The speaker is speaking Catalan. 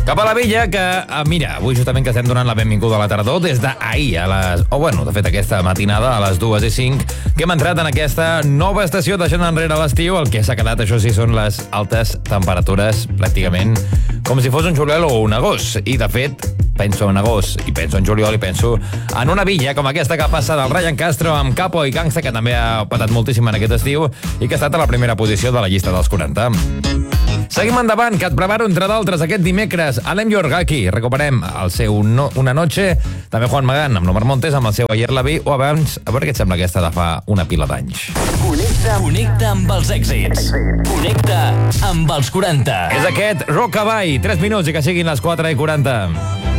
Cap a la Vella, que, mira, avui justament que estem donant la benvinguda a la tardor, des d'ahir a les... de fet, aquesta matinada, a les 2:05, que hem entrat en aquesta nova estació, deixant enrere l'estiu. El que s'ha quedat, això sí, són les altes temperatures, pràcticament com si fos un juliol o un agost. I, de fet, penso en agost, i penso en juliol, i penso en una villa com aquesta que passa del Ryan Castro amb Capo i Gangsta, que també ha patat moltíssim en aquest estiu i que ha estat a la primera posició de la llista dels 40. Seguim endavant, que et preparo, entre d'altres, aquest dimecres, Alem Yorgaki. Recuperem el seu Una Noche, també Juan Magán amb l'Omar Montes, amb el seu Ayer la vi, o abans, a veure què et sembla aquesta de fa una pila d'anys. Connecta amb els èxits. Connecta amb els 40. És aquest Rockabye, 3 minuts i que siguin les 4:40.